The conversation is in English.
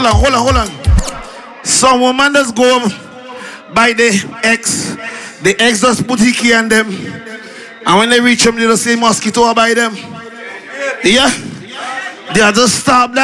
hold on. Some woman just go by the ex. The ex just put the key on them. And when they reach them, they just say mosquito by them. Yeah? They are just stop that.